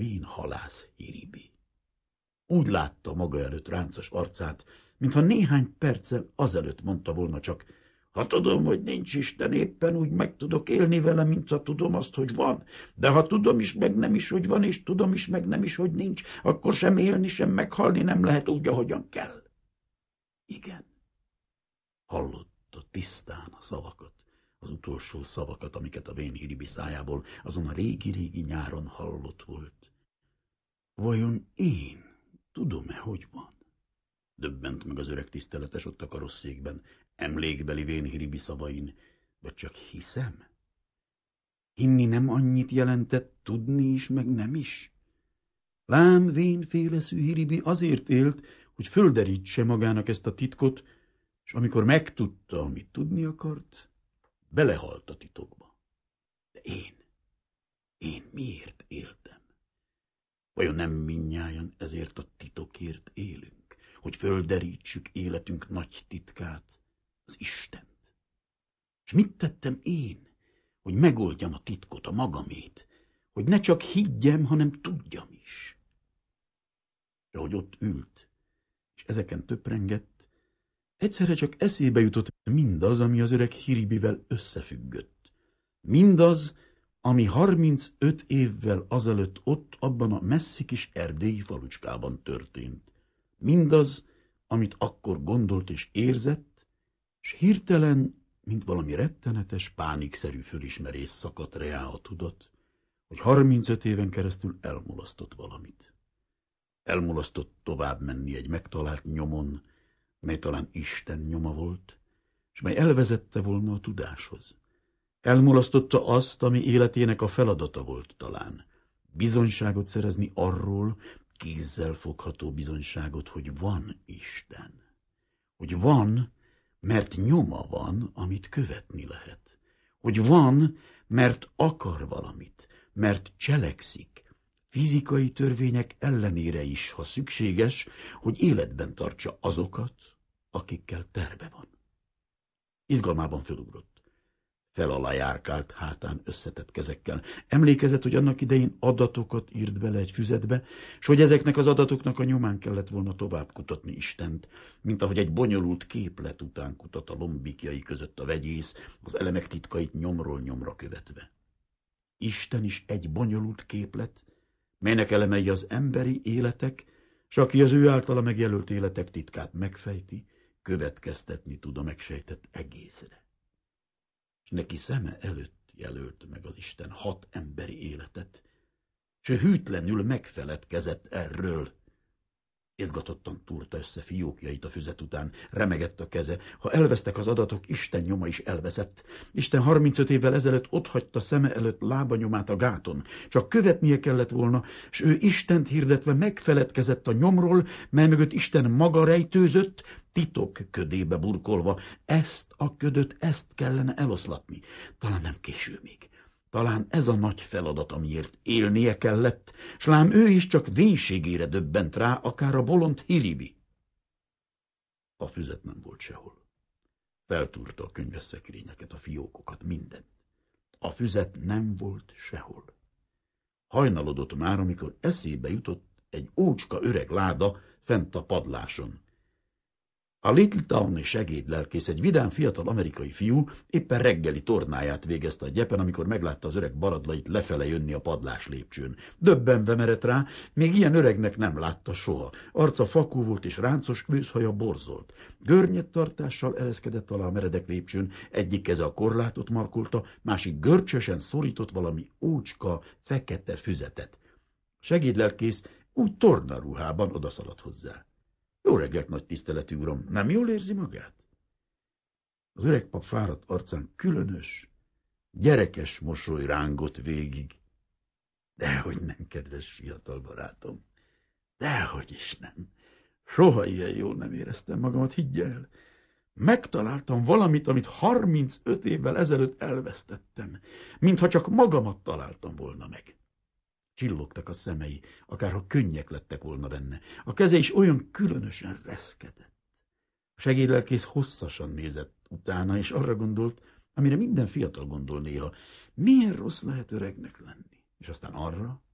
vén halász Hiribi. Úgy látta maga előtt ráncos arcát, mintha néhány perccel azelőtt mondta volna csak: ha tudom, hogy nincs Isten, éppen úgy meg tudok élni vele, mint ha tudom azt, hogy van. De ha tudom is, meg nem is, hogy van, és tudom is, meg nem is, hogy nincs, akkor sem élni, sem meghalni nem lehet úgy, ahogyan kell. Igen. Hallotta tisztán a szavakat, az utolsó szavakat, amiket a vén Hiribi szájából azon a régi-régi nyáron hallott volt. Vajon én tudom-e, hogy van? Döbbent meg az öreg tiszteletes ott a karosszékben, emlékbeli vén Hiribi szavain, vagy csak hiszem? Hinni nem annyit jelentett, tudni is, meg nem is? Lám vén féleszű Hiribi azért élt, hogy földerítse magának ezt a titkot, és amikor megtudta, amit tudni akart, belehalt a titokba. De én miért éltem? Vajon nem mindnyájan ezért a titokért élünk, hogy földerítsük életünk nagy titkát, az Istent? És mit tettem én, hogy megoldjam a titkot, a magamét, hogy ne csak higgyem, hanem tudjam is? És ahogy ott ült, és ezeken töprengett, egyszerre csak eszébe jutott mindaz, ami az öreg Hiribivel összefüggött. Mindaz, ami 35 évvel azelőtt ott, abban a messzi kis erdélyi falucskában történt. Mindaz, amit akkor gondolt és érzett, és hirtelen, mint valami rettenetes, pánikszerű fölismerés szakadt reá a tudat, hogy 35 éven keresztül elmulasztott valamit. Elmulasztott tovább menni egy megtalált nyomon, mely talán Isten nyoma volt, és mely elvezette volna a tudáshoz. Elmulasztotta azt, ami életének a feladata volt talán. Bizonyságot szerezni arról, kézzel fogható bizonyságot, hogy van Isten. Hogy van, mert nyoma van, amit követni lehet. Hogy van, mert akar valamit, mert cselekszik, fizikai törvények ellenére is, ha szükséges, hogy életben tartsa azokat, akikkel terve van. Izgalmában fölugrott. Fel alá járkált hátán összetett kezekkel. Emlékezett, hogy annak idején adatokat írt bele egy füzetbe, s hogy ezeknek az adatoknak a nyomán kellett volna tovább kutatni Istent, mint ahogy egy bonyolult képlet után kutat a lombikjai között a vegyész, az elemek titkait nyomról nyomra követve. Isten is egy bonyolult képlet, melynek elemei az emberi életek, s aki az ő általa megjelölt életek titkát megfejti, következtetni tud a megsejtett egészre. És neki szeme előtt jelölt meg az Isten 6 emberi életet, s ő hűtlenül megfeledkezett erről. Izgatottan túrta össze fiókjait a füzet után, remegett a keze. Ha elvesztek az adatok, Isten nyoma is elveszett. Isten 35 évvel ezelőtt otthagyta szeme előtt lábanyomát a gáton. Csak követnie kellett volna, s ő Istent hirdetve megfeledkezett a nyomról, mely mögött Isten maga rejtőzött, titok ködébe burkolva. Ezt a ködöt, ezt kellene eloszlatni. Talán nem késő még. Talán ez a nagy feladat, amiért élnie kellett, s lám ő is csak vénségére döbbent rá, akár a bolond Hiribi. A füzet nem volt sehol. Feltúrta a könyves szekrényeket, a fiókokat, mindent. A füzet nem volt sehol. Hajnalodott már, amikor eszébe jutott egy ócska öreg láda fent a padláson. A Little-towni segédlelkész, egy vidám fiatal amerikai fiú, éppen reggeli tornáját végezte a gyepen, amikor meglátta az öreg baradlait lefele jönni a padlás lépcsőn. Döbbenve merett rá, még ilyen öregnek nem látta soha. Arca fakú volt és ráncos, őszhaja borzolt. Görnyed tartással ereszkedett alá a meredek lépcsőn, egyik keze a korlátot markolta, másik görcsösen szorított valami ócska, fekete füzetet. A segédlelkész úgy tornaruhában odaszaladt hozzá. Jó reggelt, nagy tiszteletű uram, nem jól érzi magát? Az öreg pap fáradt arcán különös, gyerekes mosoly rángott végig. Dehogy nem, kedves fiatal barátom, dehogy is nem. Soha ilyen jól nem éreztem magamat, higgy el. Megtaláltam valamit, amit 35 évvel ezelőtt elvesztettem, mintha csak magamat találtam volna meg. Csillogtak a szemei, akárha könnyek lettek volna benne. A keze is olyan különösen reszketett. A segédlelkész hosszasan nézett utána, és arra gondolt, amire minden fiatal gondol néha, milyen rossz lehet öregnek lenni. És aztán arra,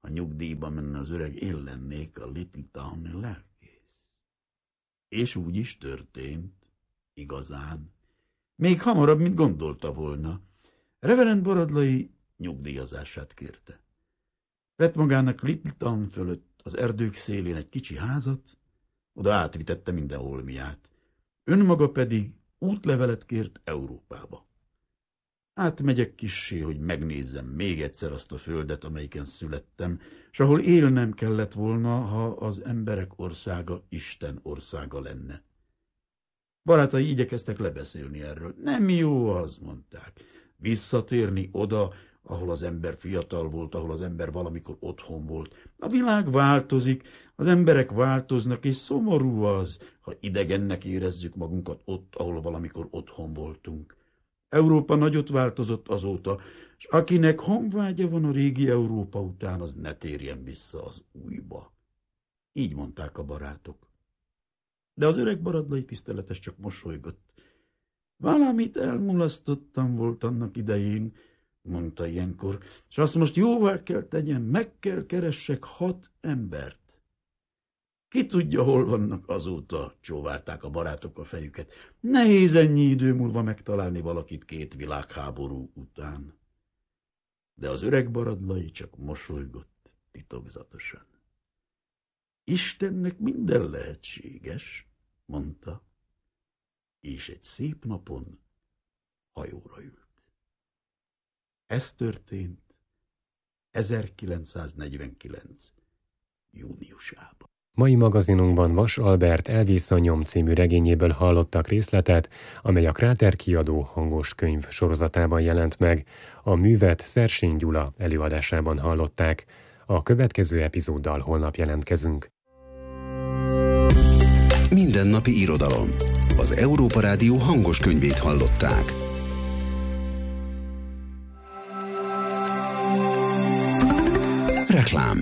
Ha nyugdíjba menne az öreg, én lennék a Little Town lelkész. És úgy is történt, igazán. Még hamarabb, mint gondolta volna. Reverend Borodlai nyugdíjazását kérte. Vett magának Little Town fölött az erdők szélén egy kicsi házat, oda átvitette minden holmiát. Önmaga pedig útlevelet kért Európába. Átmegyek kissé, hogy megnézzem még egyszer azt a földet, amelyiken születtem, s ahol élnem kellett volna, ha az emberek országa Isten országa lenne. Barátai igyekeztek lebeszélni erről. Nem jó, az mondták. Visszatérni oda, ahol az ember fiatal volt, ahol az ember valamikor otthon volt. A világ változik, az emberek változnak, és szomorú az, ha idegennek érezzük magunkat ott, ahol valamikor otthon voltunk. Európa nagyot változott azóta, és akinek honvágya van a régi Európa után, az ne térjen vissza az újba. Így mondták a barátok. De az öreg Borodlai tiszteletes csak mosolygott. Valamit elmulasztottam volt annak idején, mondta ilyenkor, és azt most jóvá kell tegyem, meg kell keressek 6 embert. Ki tudja, hol vannak azóta, csóválták a barátok a fejüket. Nehéz ennyi idő múlva megtalálni valakit 2 világháború után. De az öreg Borodlai csak mosolygott titokzatosan. Istennek minden lehetséges, mondta, és egy szép napon hajóra ült. Ez történt 1949. júniusában. Mai magazinunkban Vas Albert Elvész a nyom című regényéből hallottak részletet, amely a Kráter kiadó hangos könyv sorozatában jelent meg. A művet Szersény Gyula előadásában hallották. A következő epizóddal holnap jelentkezünk. Mindennapi irodalom. Az Európa Rádió hangos könyvét hallották. Reklám.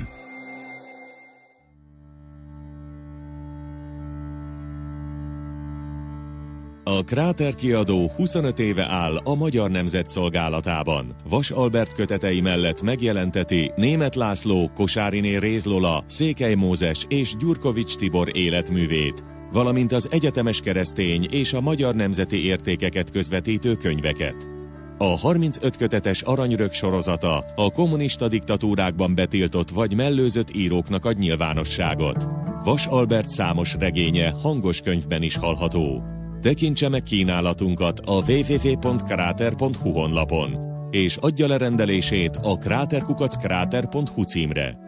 A Kráter kiadó 25 éve áll a Magyar Nemzet szolgálatában. Vas Albert kötetei mellett megjelenteti Németh László, Kosáriné Réz Lola, Székely Mózes és Gyurkovics Tibor életművét, valamint az egyetemes keresztény és a magyar nemzeti értékeket közvetítő könyveket. A 35 kötetes Aranyrög sorozata a kommunista diktatúrákban betiltott vagy mellőzött íróknak ad nyilvánosságot. Vas Albert számos regénye hangos könyvben is hallható. Tekintse meg kínálatunkat a www.krater.hu honlapon, és adja le rendelését a kraterkukackráter.hu címre.